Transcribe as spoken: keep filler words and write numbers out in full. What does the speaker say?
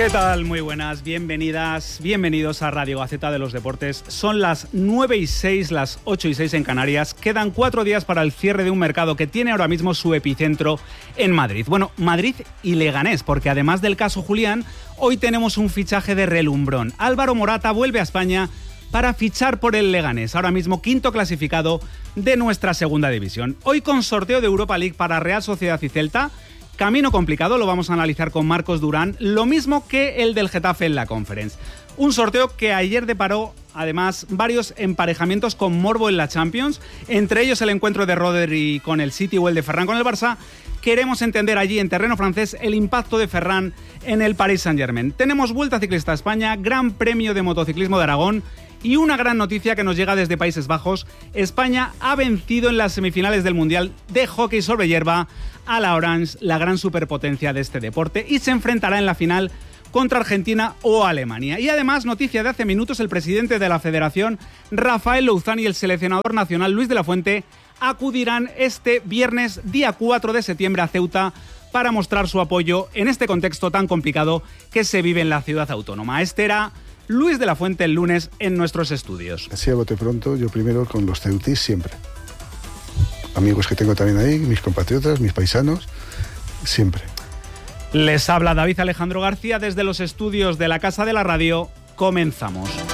¿Qué tal? Muy buenas, bienvenidas, bienvenidos a Radio Gaceta de los Deportes. Son las nueve y seis, las ocho y seis en Canarias. Quedan cuatro días para el cierre de un mercado que tiene ahora mismo su epicentro en Madrid. Bueno, Madrid y Leganés, porque además del caso Julián, hoy tenemos un fichaje de relumbrón. Álvaro Morata vuelve a España para fichar por el Leganés, ahora mismo quinto clasificado de nuestra segunda división. Hoy con sorteo de Europa League para Real Sociedad y Celta. Camino complicado, lo vamos a analizar con Marcos Durán, lo mismo que el del Getafe en la Conference. Un sorteo que ayer deparó, además, varios emparejamientos con morbo en la Champions, entre ellos el encuentro de Rodri con el City o el de Ferran con el Barça. Queremos entender allí, en terreno francés, el impacto de Ferran en el Paris Saint-Germain. Tenemos Vuelta Ciclista a España, Gran Premio de Motociclismo de Aragón y una gran noticia que nos llega desde Países Bajos. España ha vencido en las semifinales del Mundial de Hockey sobre hierba a la Orange, la gran superpotencia de este deporte, y se enfrentará en la final contra Argentina o Alemania. Y además, noticia de hace minutos, el presidente de la Federación, Rafael Louzán, y el seleccionador nacional, Luis de la Fuente, acudirán este viernes, día cuatro de septiembre, a Ceuta para mostrar su apoyo en este contexto tan complicado que se vive en la ciudad autónoma. Este era Luis de la Fuente el lunes en nuestros estudios. Así a bote pronto, yo primero con los ceutis siempre. Amigos que tengo también ahí, mis compatriotas, mis paisanos, siempre. Les habla David Alejandro García desde los estudios de la Casa de la Radio. Comenzamos.